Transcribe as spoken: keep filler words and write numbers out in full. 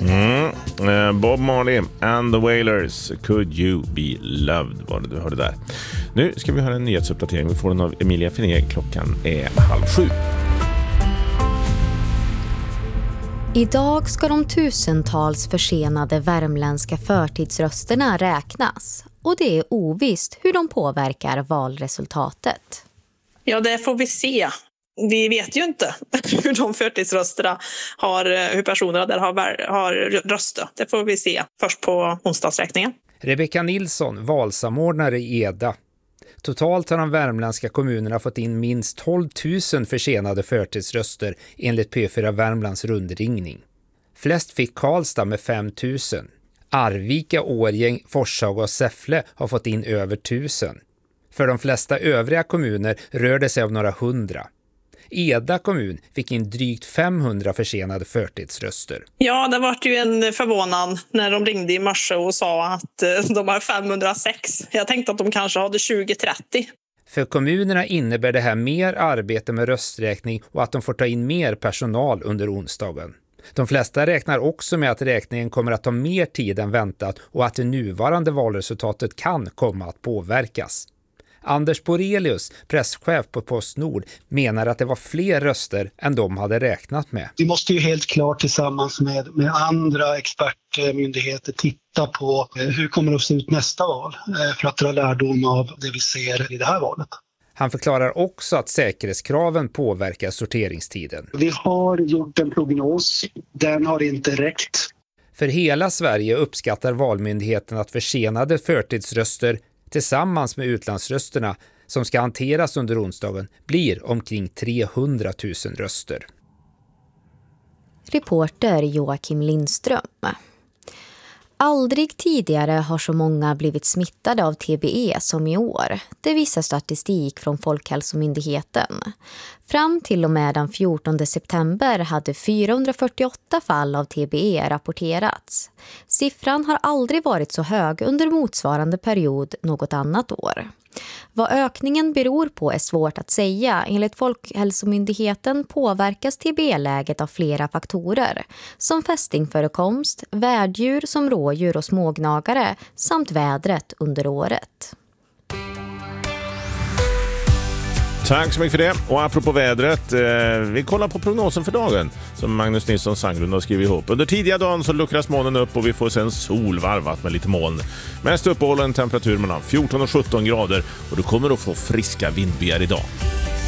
Mm. Uh, Bob Marley and the Wailers, Could You Be Loved, var det du hörde där. Nu ska vi höra en nyhetsuppdatering. Vi får den av Emilia Finé. Klockan är halv sju. Idag ska de tusentals försenade värmländska förtidsrösterna räknas. Och det är ovisst hur de påverkar valresultatet. Ja, det får vi se. Vi vet ju inte hur de förtidsrösterna har, hur personerna där har, har röstat. Det får vi se först på onsdagsräkningen. Rebecka Nilsson, valsamordnare i Eda. Totalt har de värmländska kommunerna fått in minst tolv tusen försenade förtidsröster enligt P fyra Värmlands rundringning. Flest fick Karlstad med fem tusen. Arvika, Årgäng, Forshaga och Säffle har fått in över tusen. För de flesta övriga kommuner rör det sig om några hundra. Eda kommun fick in drygt femhundra försenade förtidsröster. Ja, det var ju en förvånan när de ringde i morse och sa att de har femhundrasex. Jag tänkte att de kanske hade tjugo trettio. För kommunerna innebär det här mer arbete med rösträkning och att de får ta in mer personal under onsdagen. De flesta räknar också med att räkningen kommer att ta mer tid än väntat och att det nuvarande valresultatet kan komma att påverkas. Anders Borelius, presschef på Postnord, menar att det var fler röster än de hade räknat med. Vi måste ju helt klart tillsammans med, med andra expertmyndigheter titta på hur kommer det att se ut nästa val för att dra lärdom av det vi ser i det här valet. Han förklarar också att säkerhetskraven påverkar sorteringstiden. Vi har gjort en prognos, den har inte räckt. För hela Sverige uppskattar valmyndigheten att försenade förtidsröster tillsammans med utlandsrösterna som ska hanteras under onsdagen blir omkring trehundratusen röster. Reporter Joakim Lindström. Aldrig tidigare har så många blivit smittade av T B E som i år. Det visar statistik från Folkhälsomyndigheten. Fram till och med den fjortonde september hade fyrahundrafyrtioåtta fall av T B E rapporterats. Siffran har aldrig varit så hög under motsvarande period något annat år. Vad ökningen beror på är svårt att säga. Enligt Folkhälsomyndigheten påverkas T B E-läget av flera faktorer som fästingförekomst, värddjur som rådjur och smågnagare samt vädret under året. Tack så mycket för det. Och apropå vädret, eh, vi kollar på prognosen för dagen som Magnus Nilsson Sanglund har skrivit ihop. Under tidiga dagen så luckras molnen upp och vi får sen sol varvat med lite moln. Mest uppehållen temperatur mellan fjorton och sjutton grader och du kommer att få friska vindbyar idag.